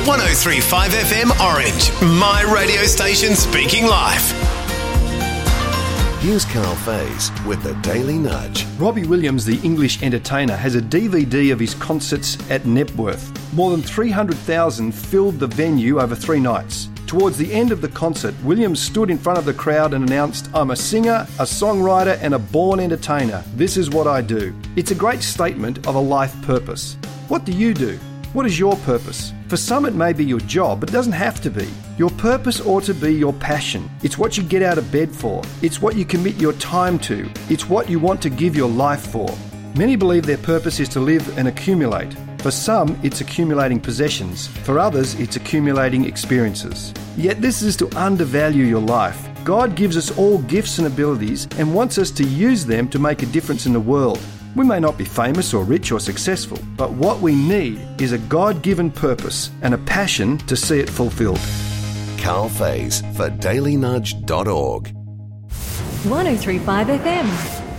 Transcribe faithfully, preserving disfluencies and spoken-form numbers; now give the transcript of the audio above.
one oh three point five F M Orange, my radio station speaking life. Here's Carl Faze with the Daily Nudge. Robbie Williams, the English entertainer, has a D V D of his concerts at Knebworth. More than three hundred thousand filled the venue over three nights. Towards the end of the concert, Williams stood in front of the crowd and announced, "I'm a singer, a songwriter and a born entertainer. This is what I do." It's a great statement of a life purpose. What do you do? What is your purpose? For some it may be your job, but it doesn't have to be. Your purpose ought to be your passion. It's what you get out of bed for. It's what you commit your time to. It's what you want to give your life for. Many believe their purpose is to live and accumulate. For some, it's accumulating possessions. For others, it's accumulating experiences. Yet this is to undervalue your life. God gives us all gifts and abilities and wants us to use them to make a difference in the world. We may not be famous or rich or successful, but what we need is a God-given purpose and a passion to see it fulfilled. Carl Faze for daily nudge dot org. one oh three point five F M.